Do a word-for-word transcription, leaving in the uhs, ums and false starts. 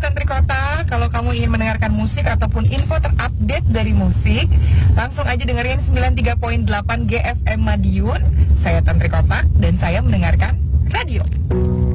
Tantri Kota. Kalau kamu ingin mendengarkan musik ataupun info terupdate dari musik, langsung aja dengerin sembilan puluh tiga koma delapan G F M Madiun. Saya Tantri Kota dan saya mendengarkan radio.